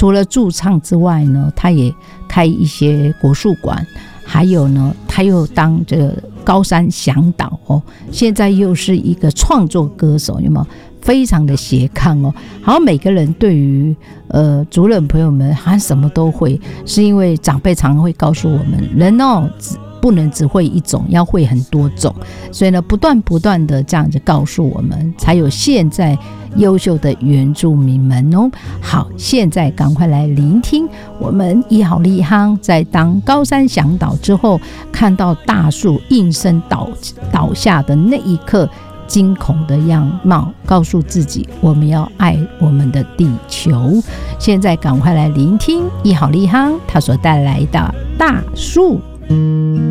除了驻唱之外呢，他也开一些国术馆，还有呢，他又当这个高山向导哦，现在又是一个创作歌手，有没有？非常的斜杠哦，好像每个人对于族人朋友们好像什么都会，是因为长辈常常会告诉我们，人哦不能只会一种，要会很多种，所以呢，不断的这样子告诉我们，才有现在优秀的原住民们哦。好，现在赶快来聆听我们一好利夯在当高山向导之后，看到大树应声倒下的那一刻惊恐的样貌，告诉自己我们要爱我们的地球。现在赶快来聆听一好利夯他所带来的大树。